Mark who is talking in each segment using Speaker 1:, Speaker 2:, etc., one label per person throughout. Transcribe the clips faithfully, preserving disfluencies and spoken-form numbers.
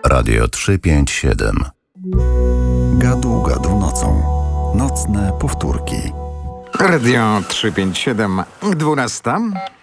Speaker 1: Radio trzysta pięćdziesiąt siedem. Gadu gadu nocą. Nocne powtórki.
Speaker 2: Radio trzysta pięćdziesiąt siedem, dwunasta.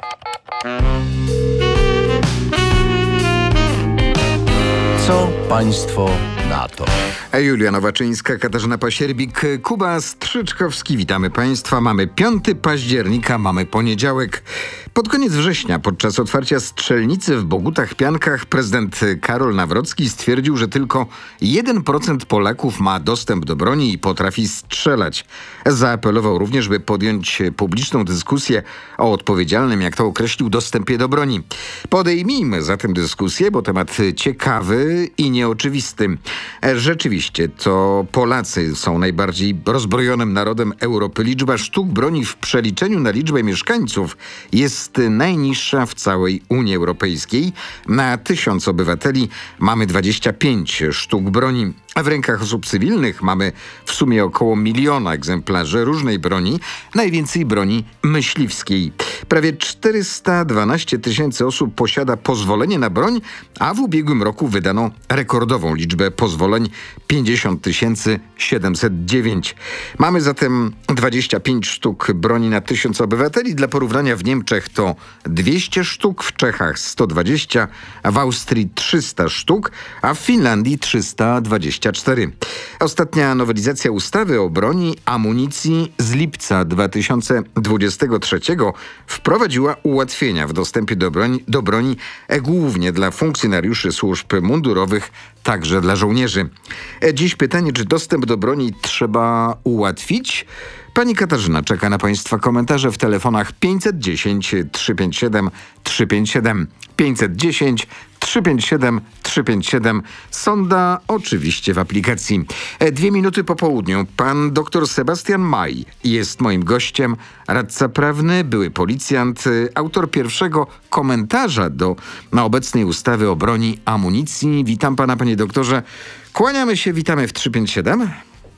Speaker 1: Co państwo na to?
Speaker 2: Julia Nowaczyńska, Katarzyna Pasierbik, Kuba Strzyczkowski. Witamy Państwa. Mamy piątego października, mamy poniedziałek. Pod koniec września, podczas otwarcia strzelnicy w Bogutach-Piankach, prezydent Karol Nawrocki stwierdził, że tylko jeden procent Polaków ma dostęp do broni i potrafi strzelać. Zaapelował również, by podjąć publiczną dyskusję o odpowiedzialnym, jak to określił, dostępie do broni. Podejmijmy zatem dyskusję, bo temat ciekawy i nieoczywisty. Rzeczywiście, to Polacy są najbardziej rozbrojonym narodem Europy. Liczba sztuk broni w przeliczeniu na liczbę mieszkańców jest najniższa w całej Unii Europejskiej. Na tysiąc obywateli mamy dwadzieścia pięć sztuk broni. A w rękach osób cywilnych mamy w sumie około miliona egzemplarzy różnej broni, najwięcej broni myśliwskiej. Prawie czterysta dwanaście tysięcy osób posiada pozwolenie na broń, a w ubiegłym roku wydano rekordową liczbę pozwoleń pięćdziesiąt tysięcy siedemset dziewięć. Mamy zatem dwadzieścia pięć sztuk broni na tysiąc obywateli. Dla porównania w Niemczech to dwieście sztuk, w Czechach sto dwadzieścia, w Austrii trzysta sztuk, a w Finlandii trzysta dwadzieścia cztery. Ostatnia nowelizacja ustawy o broni, amunicji z lipca dwa tysiące dwudziestego trzeciego wprowadziła ułatwienia w dostępie do broni, do broni e, głównie dla funkcjonariuszy służb mundurowych, także dla żołnierzy. E, dziś pytanie, czy dostęp do broni trzeba ułatwić? Pani Katarzyna czeka na Państwa komentarze w telefonach pięćset dziesięć, trzysta pięćdziesiąt siedem, trzysta pięćdziesiąt siedem, pięćset dziesięć, trzysta pięćdziesiąt siedem, trzysta pięćdziesiąt siedem. Sonda oczywiście w aplikacji. E, Dwie minuty po południu. Pan dr Sebastian Maj jest moim gościem. Radca prawny, były policjant, y, autor pierwszego komentarza do na obecnej ustawy o broni, amunicji. Witam pana, panie doktorze. Kłaniamy się, witamy w trzysta pięćdziesiąt siedem.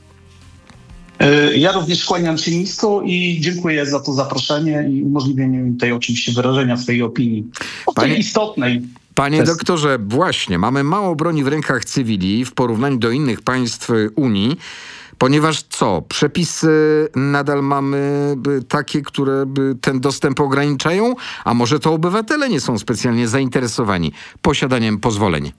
Speaker 3: Ja również kłaniam się nisko i dziękuję za to zaproszenie i umożliwienie mi tej oczywiście wyrażenia swojej opinii. O tej
Speaker 2: Panie-
Speaker 3: istotnej.
Speaker 2: Panie
Speaker 3: kwestii.
Speaker 2: doktorze, właśnie, mamy mało broni w rękach cywili w porównaniu do innych państw Unii, ponieważ co? Przepisy nadal mamy by, takie, które by ten dostęp ograniczają, a może to obywatele nie są specjalnie zainteresowani posiadaniem pozwoleń?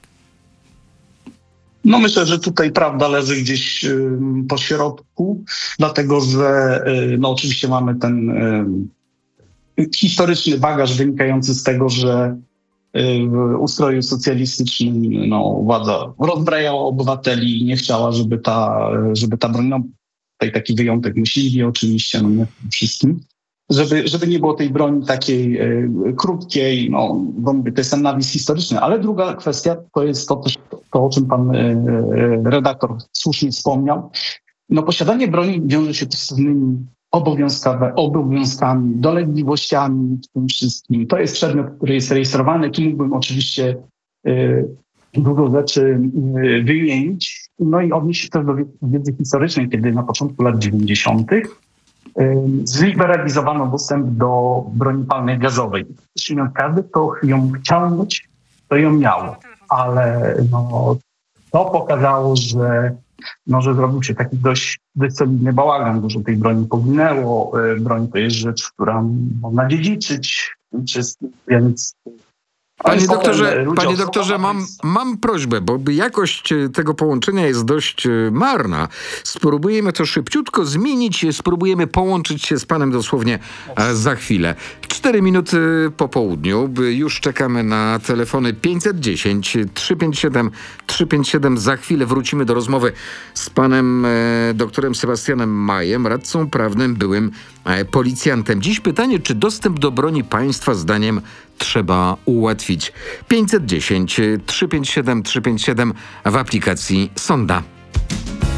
Speaker 3: No myślę, że tutaj prawda leży gdzieś y, po środku, dlatego że y, no oczywiście mamy ten y, historyczny bagaż wynikający z tego, że y, w ustroju socjalistycznym no, władza rozbrajała obywateli i nie chciała, żeby ta, żeby ta broń, no tutaj taki wyjątek myśliwi oczywiście, no nie wszystkim, żeby, żeby nie było tej broni takiej y, krótkiej, no bo mówię, to jest ten nawis historyczny. Ale druga kwestia to jest to też to, o czym pan y, y, redaktor słusznie wspomniał. No posiadanie broni wiąże się też z pewnymi obowiązkami, obowiązkami, dolegliwościami w tym wszystkim. To jest przedmiot, który jest rejestrowany. Tu mógłbym oczywiście y, dużo rzeczy y, wymienić. No i odnieść się też do wiedzy historycznej, kiedy na początku lat dziewięćdziesiątych zliberalizowano dostęp do broni palnej gazowej. Zresztą każdy, kto ją chciał mieć, to ją miał. Ale no, to pokazało, że, no, że zrobił się taki dość, dość solidny bałagan. Dużo tej broni poginęło. Broń to jest rzecz, która można dziedziczyć. Więc
Speaker 2: Panie
Speaker 3: potem
Speaker 2: doktorze,
Speaker 3: ludzie
Speaker 2: panie
Speaker 3: odchodzą,
Speaker 2: doktorze, mam,
Speaker 3: więc-
Speaker 2: mam prośbę, bo jakość e, tego połączenia jest dość e, marna. Spróbujemy to szybciutko zmienić, spróbujemy połączyć się z panem dosłownie e, za chwilę. Cztery minuty po południu, by już czekamy na telefony pięćset dziesięć, trzysta pięćdziesiąt siedem, trzysta pięćdziesiąt siedem. Za chwilę wrócimy do rozmowy z panem e, doktorem Sebastianem Majem, radcą prawnym, byłym e, policjantem. Dziś pytanie, czy dostęp do broni państwa zdaniem trzeba ułatwić. pięćset dziesięć, trzysta pięćdziesiąt siedem, trzysta pięćdziesiąt siedem w aplikacji Sonda.